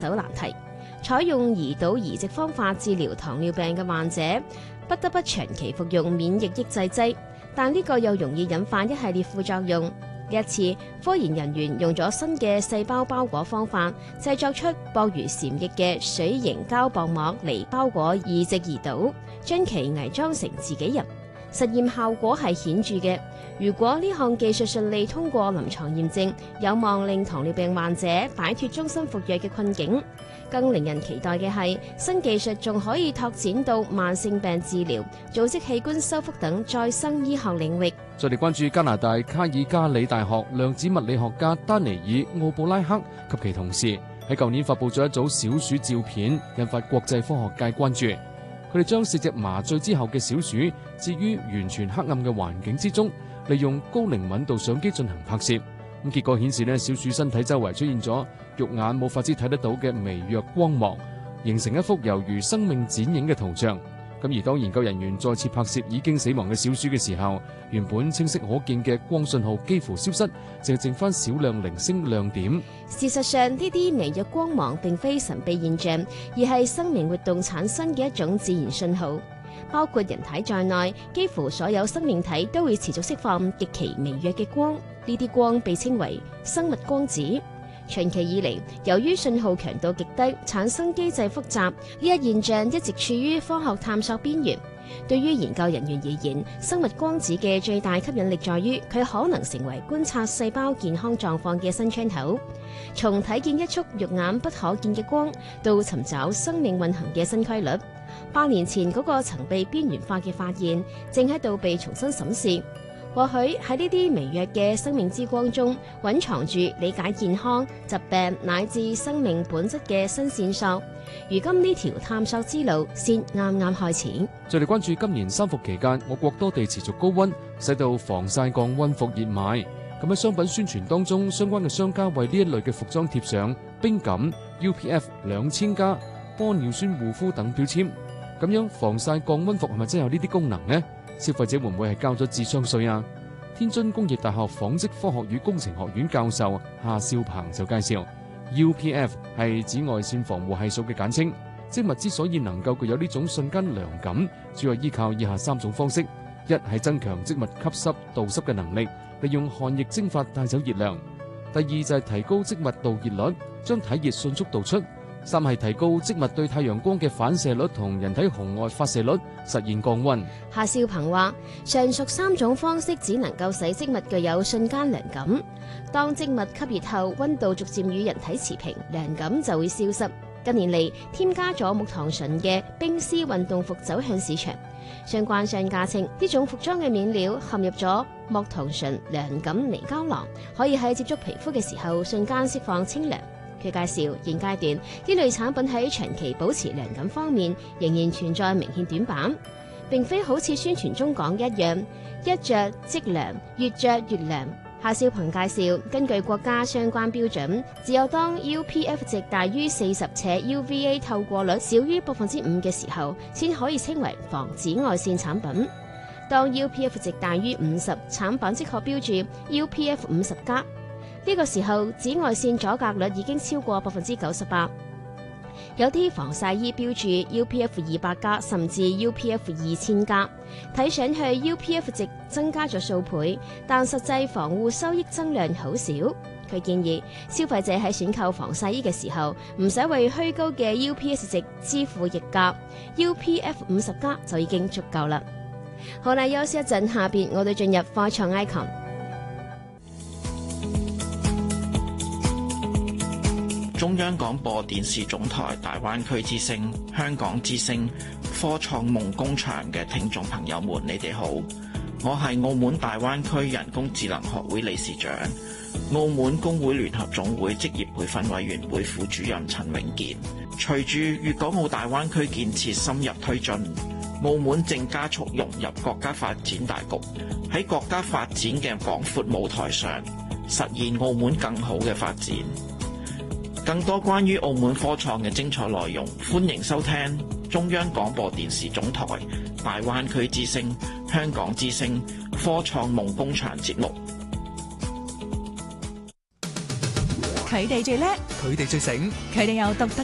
手難題。採用胰島移植方法治療糖尿病嘅患者，不得不長期服用免疫抑制劑，但呢個又容易引發一系列副作用。呢一次，科研人員用咗新嘅細胞包裹方法，製作出薄如蟬翼嘅水凝膠薄膜嚟包裹移植胰島，將其偽裝成自己人。實驗效果係顯著嘅。如果呢項技術順利通過臨床驗證，有望令糖尿病患者擺脫終身服藥嘅困境。更令人期待嘅係，新技術仲可以拓展到慢性病治療、組織器官修復等再生醫學領域。 再嚟關注加拿大卡爾加里大學量子物理學家丹尼爾奧布拉克及其同事喺舊年發布咗一組小鼠照片，引發國際科學界關注。佢哋將4隻麻醉之後嘅小鼠置於完全黑暗嘅環境之中，利用高靈敏度相機進行拍攝。咁結果顯示小鼠身體周圍出現咗肉眼冇法子睇得到嘅微弱光芒，形成一幅猶如生命剪影嘅圖像。咁而當研究人員再次拍攝已經死亡嘅小鼠嘅時候，原本清晰可見嘅光信號幾乎消失，淨係剩翻少量零星亮點。 事實上，呢啲微弱光芒並非神秘現象，而係生命活動產生嘅一種自然信號。包括人體在內，幾乎所有生命體都會持續釋放極其微弱嘅光，呢啲光被稱為生物光子。長期以嚟，由於信號強度極低，產生機制複雜，呢一現象一直處於科學探索邊緣。對於研究人員而言，生物光子嘅最大吸引力在於佢可能成為觀察細胞健康狀況嘅新窗口，從睇見一束肉眼不可見嘅光，到尋找生命運行嘅新規律。8年前嗰個曾被邊緣化嘅發現，正喺度被重新審視。或許喺呢啲微弱嘅生命之光中，蘊藏住理解健康、疾病乃至生命本質嘅新線索。如今呢條探索之路先啱啱開始。 再嚟關注今年三伏期間，我國多地持續高溫，使到防曬降溫服熱賣。咁喺商品宣傳當中，相關嘅商家為呢一類嘅服裝貼上冰感、UPF 2000加、玻尿酸護膚等標籤。咁樣防曬降溫服係咪真有呢啲功能呢？消費者會唔會係交咗智商稅啊？天津工業大學紡織科學與工程學院教授夏少鵬就介紹 ，UPF 係紫外線防護係數嘅簡稱。織物之所以能夠具有呢種瞬間涼感，主要依靠以下3種方式：一係增強織物吸濕導濕嘅能力，利用汗液蒸發帶走熱量；第二就係提高織物導熱率，將體熱迅速導出。3係提高織物對太陽光嘅反射率同人體紅外發射率，實現降溫。 夏少鵬話：上述3種方式只能夠使織物具有瞬間涼感。當織物吸熱後，溫度逐漸與人體持平，涼感就會消失。近年嚟，添加咗木糖醇嘅冰絲運動服走向市場。相關商家稱，呢種服裝嘅面料陷入咗木糖醇涼感泥膠囊，可以喺接觸皮膚嘅時候瞬間釋放清涼。佢介紹，現階段呢類產品喺長期保持涼感方面仍然存在明顯短板，並非好似宣傳中講一樣，一着即涼，越着越涼。夏少鵬介紹，根據國家相關標準，只有當 UPF 值大於40且 UVA 透過率少於5%嘅時候，先可以稱為防紫外線產品。當 UPF 值大於50，產品即可標注 UPF 50+。呢個時候，紫外線阻隔率已經超過98%。有啲防曬衣標注 UPF 200+，甚至 UPF 2000+，睇上去 UPF 值增加咗數倍，但實際防護收益增量好少。佢建議消費者喺選購防曬衣嘅時候，唔使為虛高嘅 UPF 值支付溢價 ，UPF 50+就已經足夠啦。好啦，休息一陣，下邊我哋進入科創 icon。 中央廣播電視總台大灣區之聲、香港之聲、科創夢工場嘅聽眾朋友們，你哋好！我係澳門大灣區人工智能學會理事長、澳門工會聯合總會職業培訓委員會副主任陳永健。隨住粵港澳大灣區建設深入推進，澳門正加速融入國家發展大局，喺國家發展嘅廣闊舞台上，實現澳門更好嘅發展。更多關於澳門科創嘅精彩內容，歡迎收聽中央廣播電視總台大灣區之聲、香港之聲科創夢工場節目。 佢哋最叻， 佢哋最醒， 佢哋有獨特